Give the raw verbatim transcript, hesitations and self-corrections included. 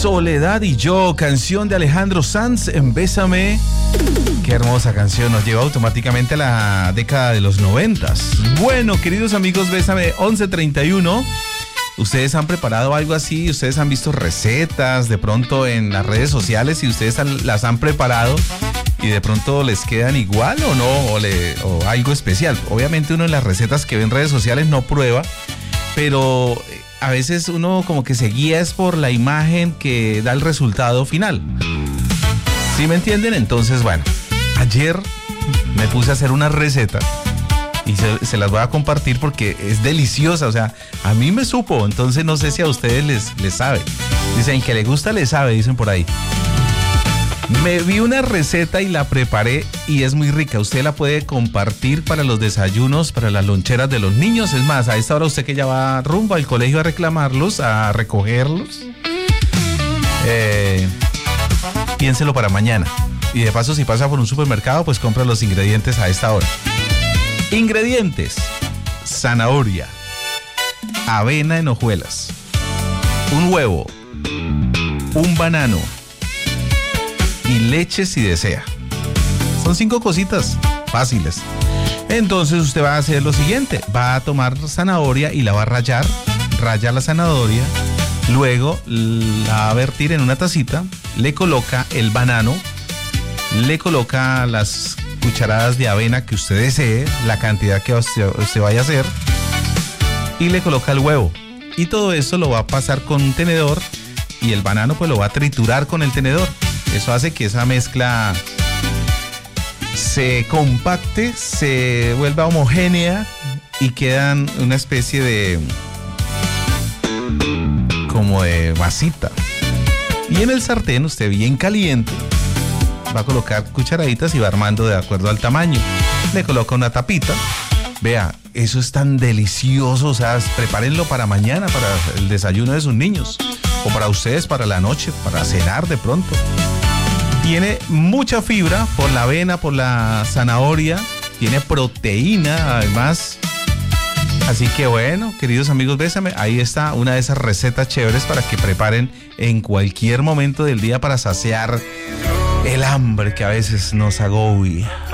Soledad y yo, canción de Alejandro Sanz en Bésame. Qué hermosa canción, nos lleva automáticamente a la década de los noventas. Bueno, queridos amigos, Bésame once treinta y uno. ¿Ustedes han preparado algo así? ¿Ustedes han visto recetas de pronto en las redes sociales y ustedes las han preparado y de pronto les quedan igual o no? O, le, o algo especial. Obviamente uno en las recetas que ve en redes sociales no prueba, pero a veces uno como que se guía es por la imagen que da el resultado final. ¿Sí me entienden? Entonces, bueno, ayer me puse a hacer una receta y se, se las voy a compartir porque es deliciosa, o sea, a mí me supo, entonces no sé si a ustedes les, les sabe. Dicen que le gusta, le sabe, dicen por ahí. Me vi una receta y la preparé y es muy rica. Usted la puede compartir para los desayunos, para las loncheras de los niños. Es más, a esta hora usted que ya va rumbo al colegio a reclamarlos, a recogerlos, eh, piénselo para mañana. Y de paso, si pasa por un supermercado, pues compra los ingredientes a esta hora. Ingredientes: zanahoria, avena en hojuelas, un huevo, un banano y leche si desea. Son cinco cositas fáciles. Entonces usted va a hacer lo siguiente: va a tomar zanahoria y la va a rallar, raya la zanahoria, luego la va a vertir en una tacita, le coloca el banano, le coloca las cucharadas de avena que usted desee, la cantidad que usted, usted vaya a hacer, y le coloca el huevo. Y todo eso lo va a pasar con un tenedor y el banano pues lo va a triturar con el tenedor. Eso hace que esa mezcla se compacte, se vuelva homogénea y quedan una especie de como de masita. Y en el sartén, usted bien caliente, va a colocar cucharaditas y va armando de acuerdo al tamaño. Le coloca una tapita. Vea, eso es tan delicioso, o sea, prepárenlo para mañana, para el desayuno de sus niños, o para ustedes, para la noche, para cenar de pronto. Tiene mucha fibra por la avena, por la zanahoria, tiene proteína además. Así que bueno, queridos amigos, Bésame, ahí está una de esas recetas chéveres para que preparen en cualquier momento del día para saciar el hambre que a veces nos agobia.